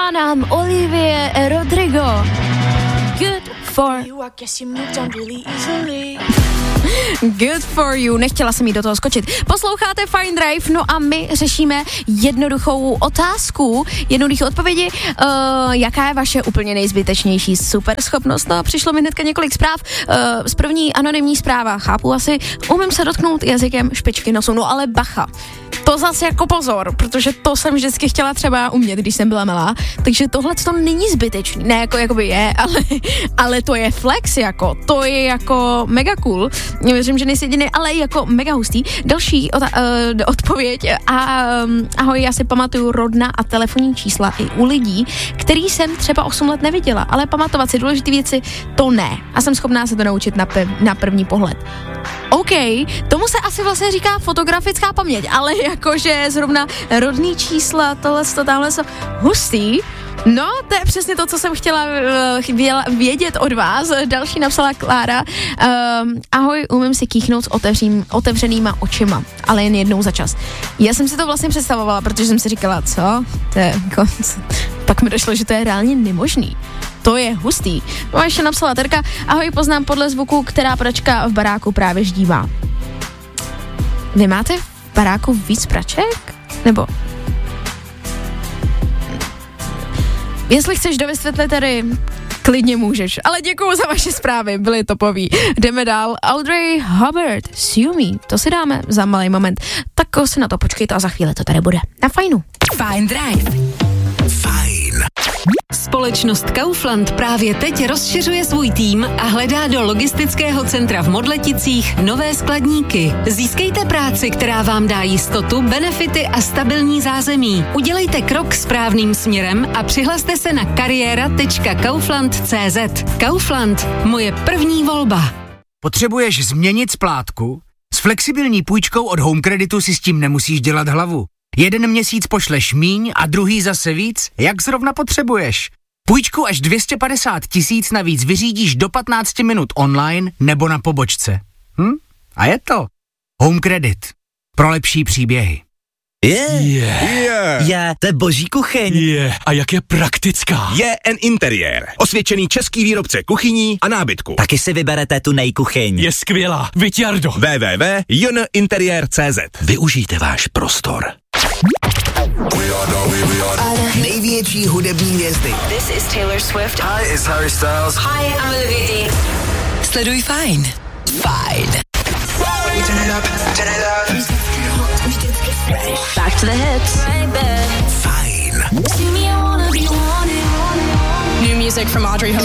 Zpívá nám Olivia Rodrigo. Good for Good for you, nechtěla jsem jí do toho skočit. Posloucháte Fine Drive, no a my řešíme jednoduchou otázku, jednoduché odpovědi, jaká je vaše úplně nejzbytečnější superschopnost. No, přišlo mi hnedka několik zpráv, z první anonymní zpráva, chápu asi, umím se dotknout jazykem špičky nosu, no ale bacha. To zase jako pozor, protože to jsem vždycky chtěla třeba umět, když jsem byla malá, takže tohle to není zbytečný, ne jakoby je, ale to je flex jako, to je jako mega cool, věřím, že nejsi jediný, ale jako mega hustý. Další odpověď ahoj, já si pamatuju rodna a telefonní čísla i u lidí, který jsem třeba 8 let neviděla, ale pamatovat si důležité věci, to ne a jsem schopná se to naučit na první pohled. OK, tomu se asi vlastně říká fotografická paměť, ale jakože zrovna rodný čísla, tamhle jsou hustý. No, to je přesně to, co jsem chtěla vědět od vás. Další napsala Klára. Ahoj, umím si kýchnout s otevřenýma očima, ale jen jednou za čas. Já jsem si to vlastně představovala, protože jsem si říkala, co? To je jako... Pak mi došlo, že to je reálně nemožný. To je hustý. No a ještě napsala Terka. Ahoj, poznám podle zvuku, která pračka v baráku právě ždívá. Vy máte v baráku víc praček? Nebo... Jestli chceš dovysvětlit tady, klidně můžeš. Ale děkuju za vaše zprávy, byly topový. Jdeme dál. Audrey Hubbard, Sue Me, to si dáme za malý moment. Tak si na to počkejte a za chvíli to tady bude. Na fajnu. Fine Drive. Fajn. Společnost Kaufland právě teď rozšiřuje svůj tým a hledá do logistického centra v Modleticích nové skladníky. Získejte práci, která vám dá jistotu, benefity a stabilní zázemí. Udělejte krok správným směrem a přihlaste se na kariéra.kaufland.cz. Kaufland, moje první volba. Potřebuješ změnit splátku? S flexibilní půjčkou od Home Creditu si s tím nemusíš dělat hlavu. Jeden měsíc pošleš míň a druhý zase víc, jak zrovna potřebuješ. Půjčku až 250 000 navíc vyřídíš do 15 minut online nebo na pobočce. A je to. Home Credit. Pro lepší příběhy. To je boží kuchyň. A jak je praktická. Interiér. Osvědčený český výrobce kuchyní a nábytku. Taky si vyberete tu nejkuchyň. Je skvělá. Vyťardo. www.jinteriér.cz. Využijte váš prostor. Největší hudební hvězdy. This is Taylor Swift. Hi, it's Harry Styles. Hi, I'm Olivia Dean. Sleduj Fajn. Fajn. Turn it up, turn it up. Back to the hits. Fajn. New music from Audrey Hall.